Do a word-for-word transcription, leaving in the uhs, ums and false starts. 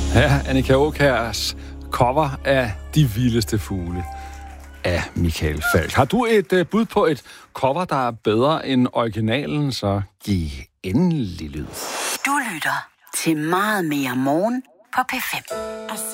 Ja, Annika Aukjærs cover af De Vildeste Fugle af Michael Falch. Har du et uh, bud på et cover, der er bedre end originalen, så giv endelig lyd. Du lytter til Meget Mere Morgen på P fem.